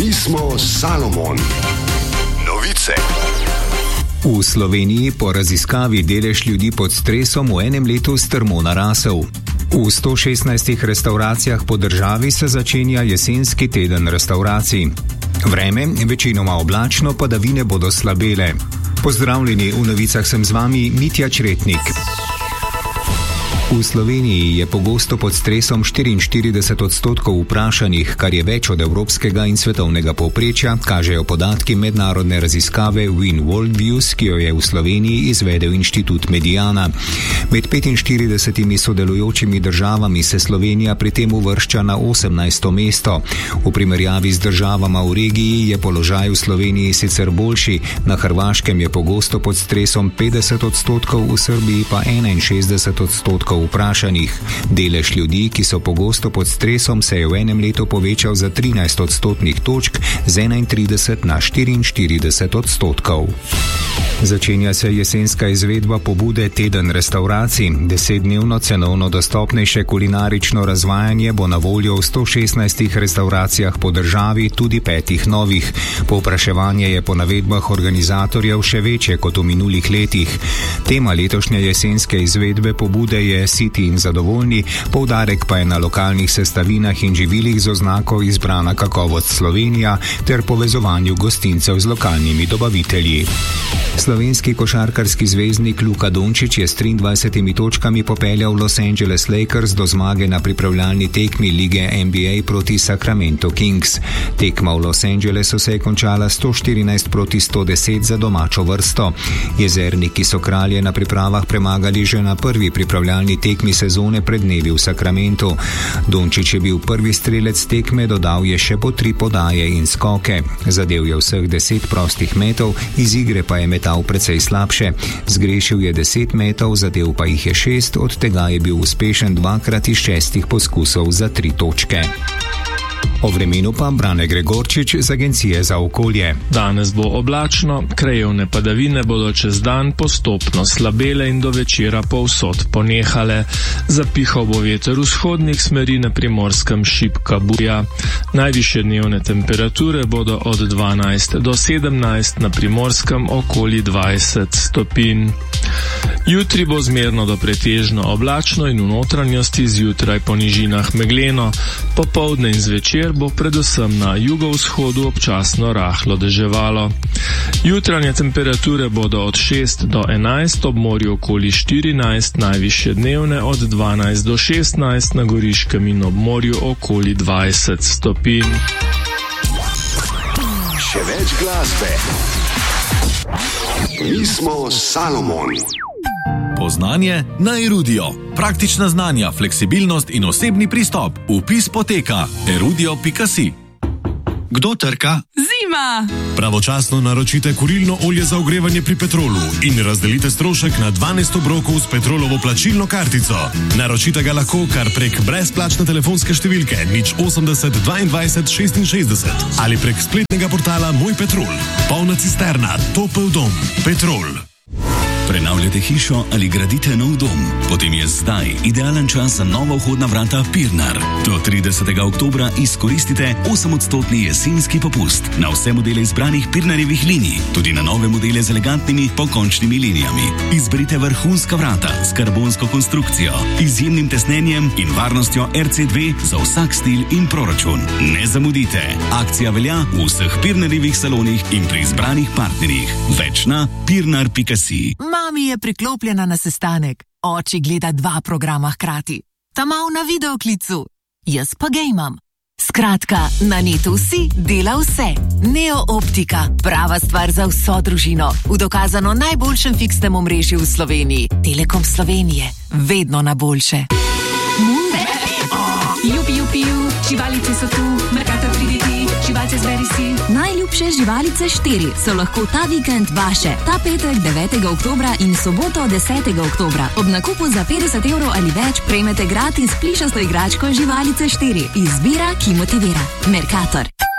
Mi smo Salomon. Novice. V Sloveniji po raziskavi delež ljudi pod stresom v enem letu strmo narasel. V 116 restavracijah po državi se začenja jesenski teden restavracij. Vreme večinoma oblačno, padavine bodo slabele. Pozdravljeni, v novicah sem z vami Mitja Čretnik. V Sloveniji je pogosto pod stresom 44% vprašanih, kar je več od evropskega in svetovnega povprečja, kažejo podatki mednarodne raziskave Win Worldviews, ki jo je v Sloveniji izvedel inštitut Mediana. Med 45 sodelujočimi državami se Slovenija pri tem uvršča na 18. mesto. V primerjavi z državama v regiji je položaj v Sloveniji sicer boljši, na Hrvaškem je pogosto pod stresom 50%, v Srbiji pa 61% vprašanih. Delež ljudi, ki so pogosto pod stresom, se je v enem letu povečal za 13 odstotnih točk, z 31 na 44%. Začenja se jesenska izvedba pobude Teden restavracij. 10-dnevno cenovno dostopnejše kulinarično razvajanje bo na voljo v 116 restavracijah po državi, tudi 5 novih. Povpraševanje je po navedbah organizatorjev še večje kot v minulih letih. Tema letošnje jesenske izvedbe pobude je Siti in zadovoljni, poudarek pa je na lokalnih sestavinah in živilih z oznako Izbrana kakovost Slovenija ter povezovanju gostincev z lokalnimi dobavitelji. Slovenski košarkarski zvezdnik Luka Dončić je s 23 točkami popeljal Los Angeles Lakers do zmage na pripravljalni tekmi lige NBA proti Sacramento Kings. Tekma v Los Angelesu se je končala 114-110 za domačo vrsto. Jezerniki so kralje na pripravah premagali že na prvi pripravljalni tekmi sezone pred dnevi v Sacramentu. Dončić je bil prvi strelec tekme, dodal je še po 3 podaje in skoke. Zadel je vseh 10 prostih metov, iz igre pa je metal precej slabše. Zgrešil je 10 metov, zadel pa jih je 6, od tega je bil uspešen 2krat iz 6 poskusov za 3 točke. O vremenu pa Brane Gregorčič z Agencije za okolje. Danes bo oblačno, krajevne padavine bodo čez dan postopno slabele in do večera povsod ponehale. Zapihal bo veter vzhodnih smeri, na Primorskem šibka buja. Najvišje dnevne temperature bodo od 12 do 17, na Primorskem okoli 20 stopinj. Jutri bo zmerno do pretežno oblačno in v notranjosti zjutraj po nižinah megleno. Popoldne in zvečer bo predvsem na jugovzhodu občasno rahlo deževalo. Jutranje temperature bodo od 6 do 11, ob morju okoli 14, najvišje dnevne od 12 do 16, na Goriškem in ob morju okoli 20 stopinj. Še več glasbe. Mi smo Salomon. Poznanje na Erudio. Praktična znanja, fleksibilnost in osebni pristop. Vpis poteka erudio.si. Kdo trka? Zima! Pravočasno naročite kurilno olje za ogrevanje pri Petrolu in razdelite strošek na 12 obrokov s Petrolovo plačilno kartico. Naročite ga lahko kar prek brezplačne telefonske številke 080 22 66 ali prek spletnega portala Moj Petrol. Polna cisterna, topel dom. Petrol. Prenavljate hišo ali gradite nov dom? Potem je zdaj idealen čas za nova vhodna vrata Pirnar. Do 30. oktobra izkoristite 8% jesenski popust na vse modele izbranih Pirnarjevih linij, tudi na nove modele z elegantnimi pokončnimi linijami. Izberite vrhunska vrata s karbonsko konstrukcijo, izjemnim tesnenjem in varnostjo RC2 za vsak stil in proračun. Ne zamudite! Akcija velja v vseh Pirnarjevih salonih in pri izbranih partnerjih. Več na pirnar.si. Mami je priklopljena na sestanek. Oči gleda 2 programa hkrati. Ta mal na videoklicu. Jaz pa gejmam. Skratka, na netu si dela vse. Neo Optika. Prava stvar za vso družino. V dokazano najboljšem fiksnem omrežju v Sloveniji. Telekom Slovenije. Vedno na boljše. Jupi, jupi, živalice so tu, Mercator priditi, živalce zberi si. Najljubše živalice 4 so lahko ta vikend vaše. Ta petek 9. oktobra in soboto 10. oktobra. Ob nakupu za 50 € ali več prejmete gratis plišasto igračko živalice 4. Izbira, ki motivira. Mercator.